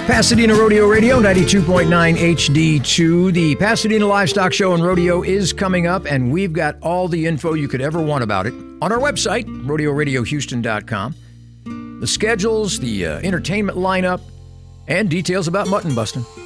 Pasadena Rodeo Radio, 92.9 HD2. The Pasadena Livestock Show and Rodeo is coming up, and we've got all the info you could ever want about it on our website, rodeoradiohouston.com. The schedules, the entertainment lineup, and details about mutton busting.